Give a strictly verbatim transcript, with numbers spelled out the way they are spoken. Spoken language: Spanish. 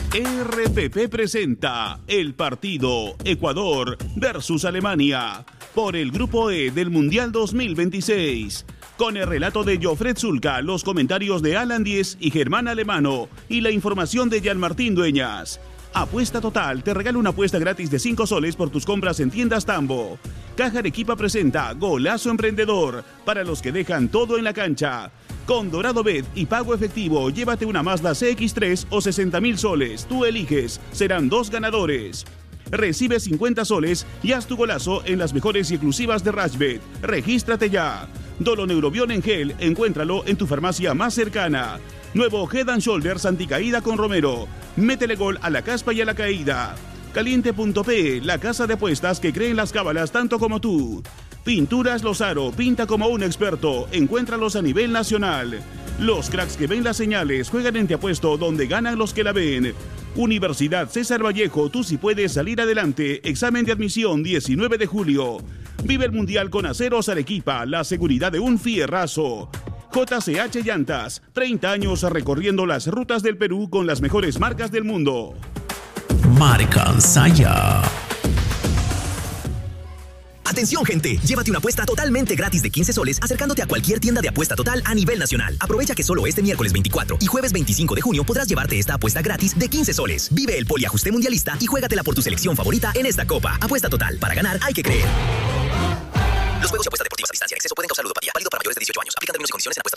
R P P presenta el partido Ecuador versus Alemania por el Grupo E del Mundial dos mil veintiséis. Con el relato de Jofred Zulca, los comentarios de Alan Diez y Germán Alemano y la información de Jean Martín Dueñas. Apuesta Total te regala una apuesta gratis de cinco soles por tus compras en tiendas Tambo. Caja Arequipa presenta Golazo Emprendedor para los que dejan todo en la cancha. Con Dorado Bet y pago efectivo, llévate una Mazda C X tres o sesenta mil soles. Tú eliges, serán dos ganadores. Recibe cincuenta soles y haz tu golazo en las mejores y exclusivas de Rashbet. Regístrate ya. Doloneurobión en gel, encuéntralo en tu farmacia más cercana. Nuevo Head and Shoulders anticaída con Romero. Métele gol a la caspa y a la caída. Caliente punto pe, la casa de apuestas que cree en las cábalas tanto como tú. Pinturas Lozaro, pinta como un experto. Encuéntralos a nivel nacional. Los cracks que ven las señales juegan en Te Apuesto, donde ganan los que la ven. Universidad César Vallejo, tú sí puedes salir adelante. Examen de admisión diecinueve de julio. Vive el Mundial con Aceros Arequipa, la seguridad de un fierrazo. J C H Llantas, treinta años recorriendo las rutas del Perú con las mejores marcas del mundo. Marca Saya. Atención, gente, llévate una apuesta totalmente gratis de quince soles acercándote a cualquier tienda de apuesta total a nivel nacional. Aprovecha que solo este miércoles veinticuatro y jueves veinticinco de junio podrás llevarte esta apuesta gratis de quince soles. Vive el poliajuste mundialista y juégatela por tu selección favorita en esta copa. Apuesta Total, para ganar hay que creer. Los juegos y apuestas deportivas a distancia en exceso pueden causar ludopatía. Válido para mayores de dieciocho años. Aplican términos y condiciones en